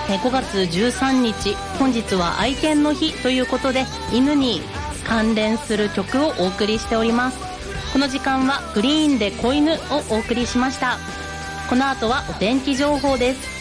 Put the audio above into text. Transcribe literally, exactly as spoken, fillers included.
ごがつじゅうさんにち、本日は愛犬の日ということで、犬に関連する曲をお送りしております。この時間はグリーンで子犬をお送りしました。この後はお天気情報です。